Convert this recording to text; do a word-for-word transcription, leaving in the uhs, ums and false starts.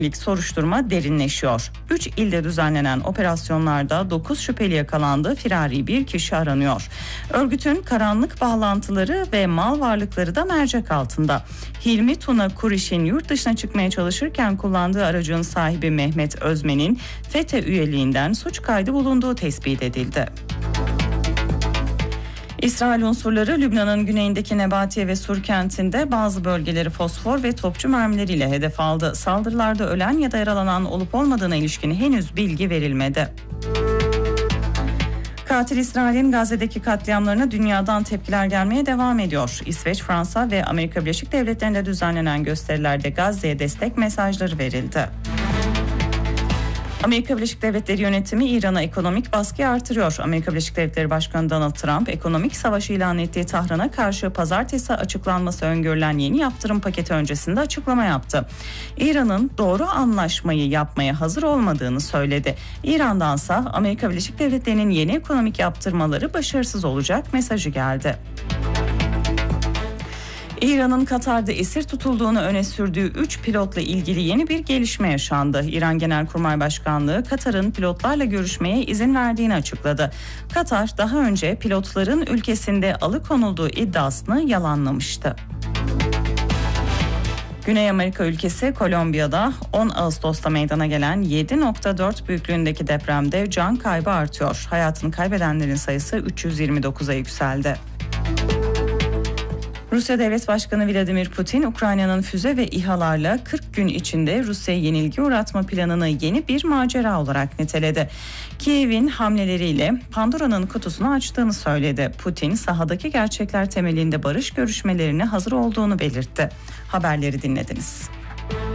soruşturma derinleşiyor. üç ilde düzenlenen operasyonlarda dokuz şüpheli yakalandı, firari bir kişi aranıyor. Örgütün karanlık bağlantıları ve mal varlıkları da mercek altında. Hilmi Tuna Kuriş'in yurt dışına çıkmaya çalışırken kullandığı aracın sahibi Mehmet Özmen'in FETÖ üyeliğinden suç kaydı bulunduğu tespit edildi. İsrail unsurları Lübnan'ın güneyindeki Nebatiye ve Sur kentinde bazı bölgeleri fosfor ve topçu mermileriyle hedef aldı. Saldırılarda ölen ya da yaralanan olup olmadığına ilişkin henüz bilgi verilmedi. Katil İsrail'in Gazze'deki katliamlarına dünyadan tepkiler gelmeye devam ediyor. İsveç, Fransa ve Amerika Birleşik Devletleri'nde düzenlenen gösterilerde Gazze'ye destek mesajları verildi. Amerika Birleşik Devletleri yönetimi İran'a ekonomik baskıyı artırıyor. Amerika Birleşik Devletleri Başkanı Donald Trump, ekonomik savaş ilan ettiği Tahran'a karşı pazartesi açıklanması öngörülen yeni yaptırım paketi öncesinde açıklama yaptı. İran'ın doğru anlaşmayı yapmaya hazır olmadığını söyledi. İran'dansa Amerika Birleşik Devletleri'nin yeni ekonomik yaptırmaları başarısız olacak mesajı geldi. İran'ın Katar'da esir tutulduğunu öne sürdüğü üç pilotla ilgili yeni bir gelişme yaşandı. İran Genelkurmay Başkanlığı Katar'ın pilotlarla görüşmeye izin verdiğini açıkladı. Katar daha önce pilotların ülkesinde alıkonulduğu iddiasını yalanlamıştı. Güney Amerika ülkesi Kolombiya'da on Ağustos'ta meydana gelen yedi nokta dört büyüklüğündeki depremde can kaybı artıyor. Hayatını kaybedenlerin sayısı üç yüz yirmi dokuza yükseldi. Rusya Devlet Başkanı Vladimir Putin, Ukrayna'nın füze ve İHA'larla kırk gün içinde Rusya'yı yenilgi uğratma planını yeni bir macera olarak niteledi. Kiev'in hamleleriyle Pandora'nın kutusunu açtığını söyledi. Putin, sahadaki gerçekler temelinde barış görüşmelerine hazır olduğunu belirtti. Haberleri dinlediniz.